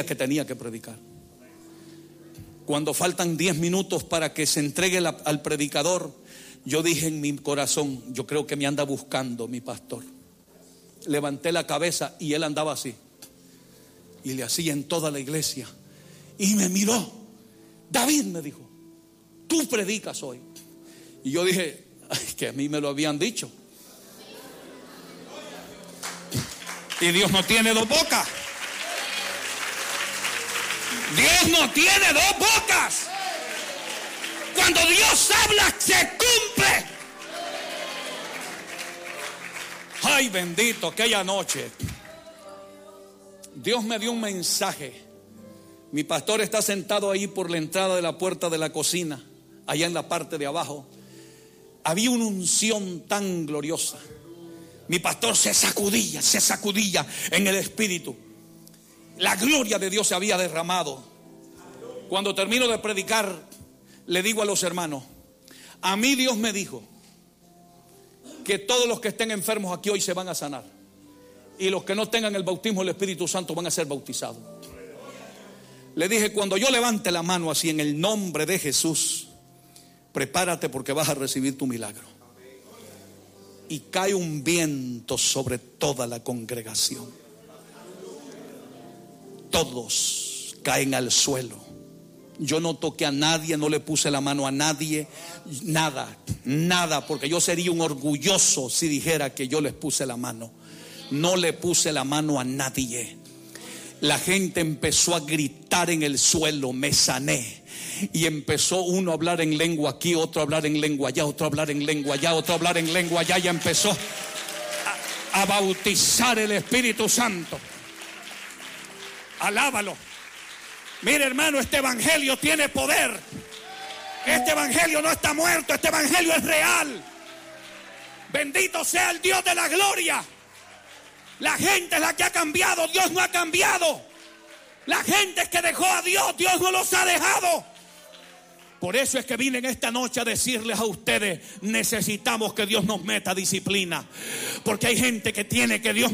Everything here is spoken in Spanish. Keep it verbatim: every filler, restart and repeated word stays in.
sabía que tenía que predicar. Cuando faltan diez minutos para que se entregue la, al predicador, yo dije en mi corazón, yo creo que me anda buscando mi pastor. Levanté la cabeza y él andaba así, y le hacía en toda la iglesia, y me miró. David, me dijo, tú predicas hoy. Y yo dije, ay, que a mí me lo habían dicho. Y Dios no tiene dos bocas. Dios no tiene dos bocas. Cuando Dios habla, se cumple. Ay, bendito, aquella noche Dios me dio un mensaje. Mi pastor está sentado ahí por la entrada de la puerta de la cocina, allá en la parte de abajo. Había una unción tan gloriosa. Mi pastor se sacudía, se sacudía en el espíritu. La gloria de Dios se había derramado. Cuando termino de predicar, le digo a los hermanos, a mí Dios me dijo que todos los que estén enfermos aquí hoy se van a sanar, y los que no tengan el bautismo del Espíritu Santo van a ser bautizados. Le dije, cuando yo levante la mano así en el nombre de Jesús, prepárate porque vas a recibir tu milagro. Y cae un viento sobre toda la congregación. Todos caen al suelo. Yo no toqué a nadie, no le puse la mano a nadie, nada, nada, porque yo sería un orgulloso si dijera que yo les puse la mano. No le puse la mano a nadie. La gente empezó a gritar en el suelo, me sané. Y empezó uno a hablar en lengua aquí, otro a hablar en lengua allá, otro a hablar en lengua allá, otro a hablar en lengua allá, y empezó a, a bautizar el Espíritu Santo. Alábalo. Mire, hermano, este evangelio tiene poder. Este evangelio no está muerto, este evangelio es real. Bendito sea el Dios de la gloria. La gente es la que ha cambiado, Dios no ha cambiado. La gente es que dejó a Dios, Dios no los ha dejado. Por eso es que vine en esta noche a decirles a ustedes, necesitamos que Dios nos meta disciplina. Porque hay gente que tiene que Dios